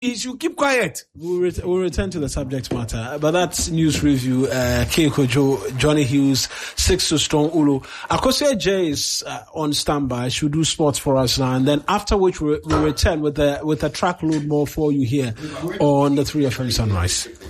He should keep quiet. We'll return to the subject matter. But that's news review. Keiko Joe, Johnny Hughes, 6 to Strong Ulu. Akosua J is on standby. She'll do sports for us now. And then after which we'll return with a track load more for you here on the 3FM Sunrise.